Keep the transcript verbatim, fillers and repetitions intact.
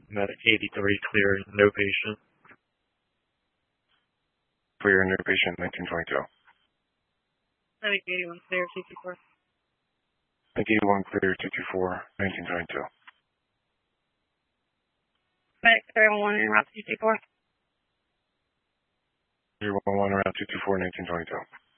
Medic eighty-three clear, no patient. Clear, no patient, nineteen twenty-two. Medic eighty-one clear, two two four. Medic eighty-one clear, two two four, nineteen twenty-two. Medic three one one in route two two four. three one one around two two four, nineteen twenty-two.